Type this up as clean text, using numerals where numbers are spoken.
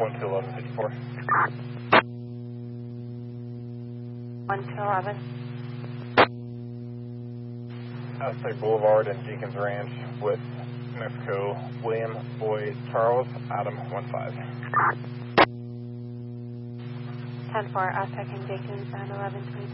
1 to 1154. 1 to 11. Aztec Boulevard and Jenkins Ranch with Mexico, William Boyd Charles, Adam 15. 10-4, Aztec and Jenkins, and 11-22.